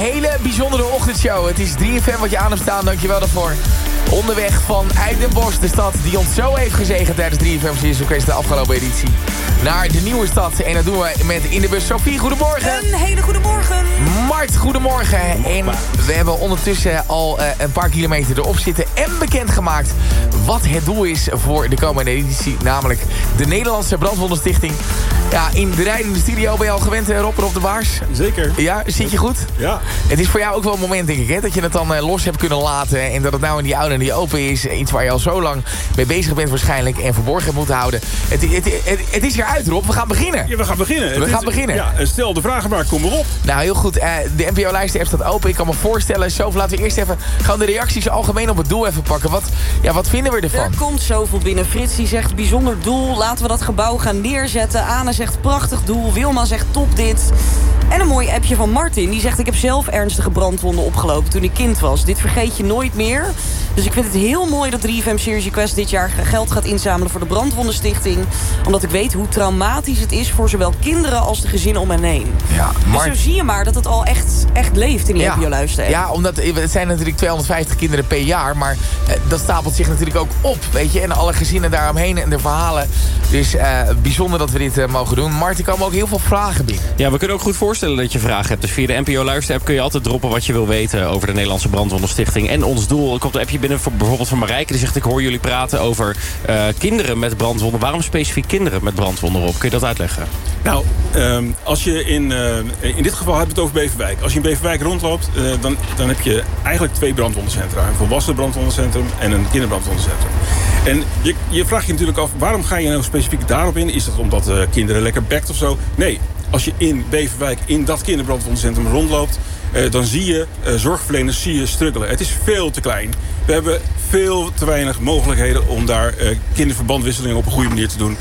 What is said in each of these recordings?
hele bijzondere ochtendshow. Het is 3FM wat je aan hebt staan, dankjewel daarvoor. Onderweg vanuit Den Bosch, de stad die ons zo heeft gezegend tijdens 3FM Serious Request de afgelopen editie. Naar de nieuwe stad. En dat doen we met in de bus Sophie. Goedemorgen. Een hele goede morgen. Mart, goedemorgen. En we hebben ondertussen al een paar kilometer erop zitten en bekendgemaakt wat het doel is voor de komende editie. Namelijk de Nederlandse Brandwondenstichting. Ja, in de rijdende studio ben je al gewend, Rob, op de baars. Zeker. Ja, zit je goed? Ja. Het is voor jou ook wel een moment, denk ik, hè, dat je het dan los hebt kunnen laten. En dat het nou in die oude en die open is. Iets waar je al zo lang mee bezig bent waarschijnlijk. En verborgen hebt moeten houden. Het is eruit, Rob. We gaan beginnen. Ja, we gaan beginnen. We gaan beginnen. Ja, stel de vragen maar, kom maar op. Nou, heel goed. De NPO-lijst staat open. Ik kan me voorstellen. Sof, laten we eerst even gewoon de reacties algemeen op het doel even pakken. Wat vinden we ervan? Er komt zoveel binnen. Frits die zegt bijzonder doel. Laten we dat gebouw gaan neerzetten. Anne zegt prachtig doel. Wilma zegt top dit. En een mooi appje van Martin. Die zegt ik heb zelf ernstige brandwonden opgelopen toen ik kind was. Dit vergeet je nooit meer. Dus ik vind het heel mooi dat 3FM Serious Request dit jaar geld gaat inzamelen voor de Brandwondenstichting. Omdat ik weet hoe traumatisch het is voor zowel kinderen als de gezinnen om hen heen. Ja, dus zo zie je maar dat het al echt leeft in die NPO-luisteren. Ja, omdat het zijn natuurlijk 250 kinderen per jaar. Maar dat stapelt zich natuurlijk ook op, weet je. En alle gezinnen daaromheen en de verhalen. Dus bijzonder dat we dit mogen doen. Mart, er komen ook heel veel vragen binnen. Ja, we kunnen ook goed voorstellen dat je vragen hebt. Dus via de NPO-luisterapp kun je altijd droppen wat je wil weten over de Nederlandse Brandwondenstichting en ons doel. Er komt een appje binnen, bijvoorbeeld van Marijke. Die zegt, ik hoor jullie praten over kinderen met brandwonden. Waarom specifiek kinderen met brandwonden op? Kun je dat uitleggen? Nou, als je in dit geval hebben we het over Beverwijk. Als je in Beverwijk rondloopt, dan heb je eigenlijk 2 brandwondencentra. Een volwassen brandwondencentrum en een kinderbrandwondencentrum. En je vraagt je natuurlijk af, waarom ga je nou specifiek daarop in? Is dat omdat kinderen lekker bekt of zo? Nee, als je in Beverwijk in dat kinderbrandwondencentrum rondloopt, dan zie je zorgverleners struggelen. Het is veel te klein. We hebben veel te weinig mogelijkheden om daar kinderverbandwisselingen op een goede manier te doen.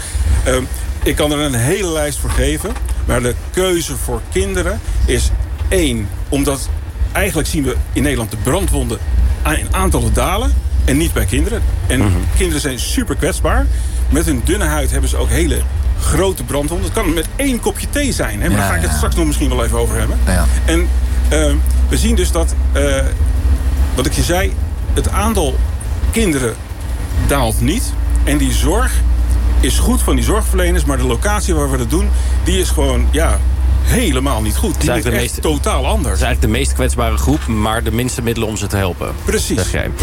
Ik kan er een hele lijst voor geven. Maar de keuze voor kinderen is 1. Omdat eigenlijk zien we in Nederland de brandwonden in aantallen dalen. En niet bij kinderen. En kinderen zijn super kwetsbaar. Met hun dunne huid hebben ze ook hele grote brandwonden. Het kan met 1 kopje thee zijn. Hè? Maar daar ga ik het straks nog misschien wel even over hebben. Ja. En we zien dus dat, wat ik je zei, het aantal kinderen daalt niet. En die zorg is goed van die zorgverleners. Maar de locatie waar we dat doen, die is gewoon, helemaal niet goed. Die is echt totaal anders. Het is eigenlijk de meest kwetsbare groep, maar de minste middelen om ze te helpen. Precies.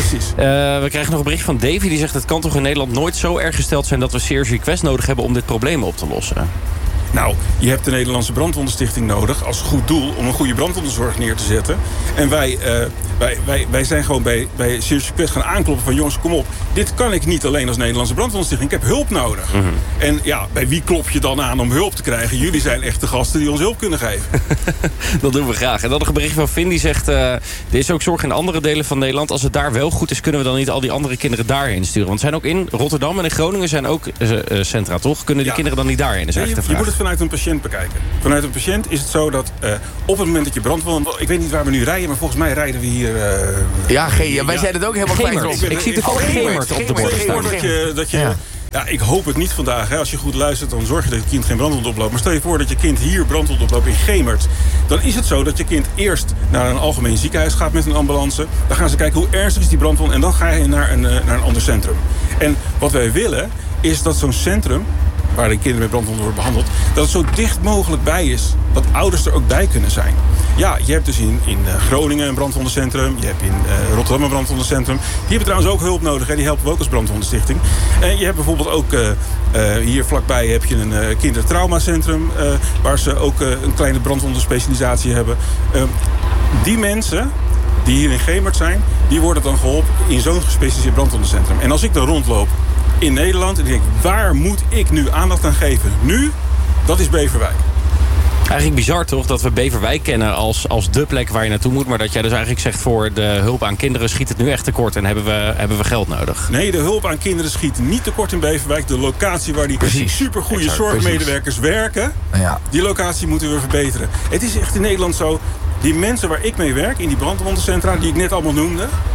We krijgen nog een bericht van Davy. Die zegt, het kan toch in Nederland nooit zo erg gesteld zijn dat we Serious Request nodig hebben om dit probleem op te lossen? Nou, je hebt de Nederlandse Brandwondenstichting nodig als goed doel om een goede brandwondenzorg neer te zetten. En wij zijn gewoon bij Serious Request gaan aankloppen van, jongens, kom op. Dit kan ik niet alleen als Nederlandse Brandwondenstichting. Ik heb hulp nodig. En ja, bij wie klop je dan aan om hulp te krijgen? Jullie zijn echt de gasten die ons hulp kunnen geven. Dat doen we graag. En dan nog een bericht van Finn die zegt, er is ook zorg in andere delen van Nederland. Als het daar wel goed is, kunnen we dan niet al die andere kinderen daarheen sturen? Want er zijn ook in Rotterdam en in Groningen zijn ook centra, toch? Kunnen die kinderen dan niet daarheen? Is eigenlijk de vraag. Je moet het vanuit een patiënt bekijken. Vanuit een patiënt is het zo dat op het moment dat je brandwonden... Ik weet niet waar we nu rijden, maar volgens mij rijden we hier... wij zijn het ook helemaal kwijt. Ik zie toevallig Gemert op de borden staan. Ja, ik hoop het niet vandaag. Hè. Als je goed luistert, dan zorg je dat je kind geen brandwond oploopt. Maar stel je voor dat je kind hier brandwond oploopt in Gemert. Dan is het zo dat je kind eerst naar een algemeen ziekenhuis gaat met een ambulance. Dan gaan ze kijken hoe ernstig is die brandwond. En dan ga je naar een ander centrum. En wat wij willen, is dat zo'n centrum, waar de kinderen met brandwonden worden behandeld, dat het zo dicht mogelijk bij is. Dat ouders er ook bij kunnen zijn. Ja, je hebt dus in Groningen een brandwondencentrum. Je hebt in Rotterdam een brandwondencentrum. Die hebben trouwens ook hulp nodig. Hè. Die helpen we ook als Brandwondenstichting. En je hebt bijvoorbeeld ook hier vlakbij heb je een kindertraumacentrum, waar ze ook een kleine brandwondenspecialisatie hebben. Die mensen die hier in Gemert zijn, die worden dan geholpen in zo'n gespecialiseerd brandwondencentrum. En als ik dan rondloop in Nederland en ik denk, waar moet ik nu aandacht aan geven? Nu, dat is Beverwijk. Eigenlijk bizar toch, dat we Beverwijk kennen als de plek waar je naartoe moet. Maar dat jij dus eigenlijk zegt, voor de hulp aan kinderen schiet het nu echt tekort en hebben we geld nodig. Nee, de hulp aan kinderen schiet niet tekort in Beverwijk. De locatie waar die supergoeie zorgmedewerkers werken, die locatie moeten we verbeteren. Het is echt in Nederland zo, die mensen waar ik mee werk, in die brandwondencentra, die ik net allemaal noemde,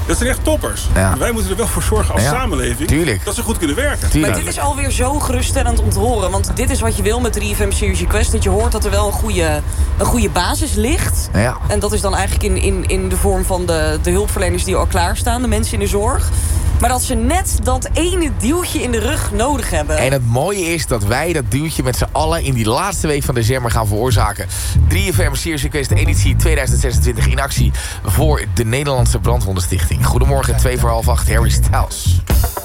Dat zijn echt toppers. Ja. Wij moeten er wel voor zorgen als samenleving... Tuurlijk. dat ze goed kunnen werken. Tuurlijk. Maar dit is alweer zo geruststellend om te horen. Want dit is wat je wil met 3FM Serious Request. Dat je hoort dat er wel een goede basis ligt. Ja. En dat is dan eigenlijk in de vorm van de hulpverleners die al klaarstaan. De mensen in de zorg. Maar dat ze net dat ene duwtje in de rug nodig hebben. En het mooie is dat wij dat duwtje met z'n allen in die laatste week van december gaan veroorzaken. 3FM Serious Request editie 2026 in actie voor de Nederlandse Brandwondenstichting. Goedemorgen, 7:45, Harry Styles.